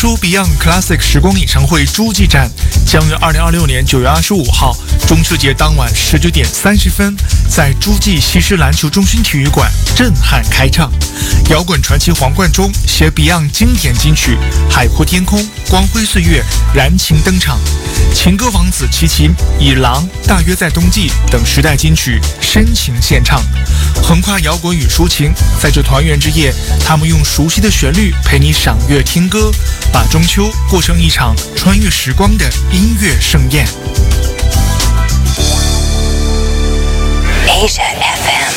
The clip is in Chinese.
书 Beyond Classic 时光演唱会诸暨站将于2026年9月25号中秋节当晚19点30分在诸暨西施篮球中心体育馆震撼开唱。摇滚传奇黄贯中携 Beyond 经典金曲《海阔天空》《光辉岁月》燃情登场，情歌王子齐秦以《狼》《大约在冬季》等时代金曲深情献唱，横跨摇滚与抒情。在这团圆之夜，他们用熟悉的旋律陪你赏月听歌，把中秋过成一场穿越时光的音乐盛宴。 Asian